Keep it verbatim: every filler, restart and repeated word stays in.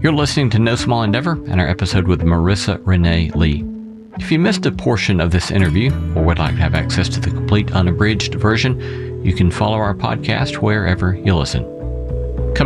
You're listening to No Small Endeavor and our episode with Marissa Renee Lee. If you missed a portion of this interview or would like to have access to the complete unabridged version, you can follow our podcast wherever you listen.